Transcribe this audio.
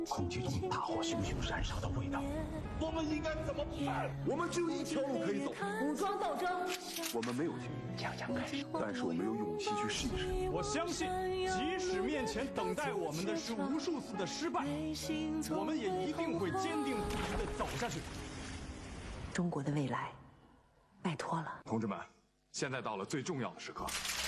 空气中大火熊熊燃烧的味道，我们应该怎么办？ 我们只有一条路可以走， 武装斗争。 我们没有权， 强强开始， 但是我们有勇气去试一试。 我相信，即使面前等待我们的是无数次的失败，我们也一定会坚定不移地走下去。 中国的未来，拜托了， 同志们，现在到了最重要的时刻。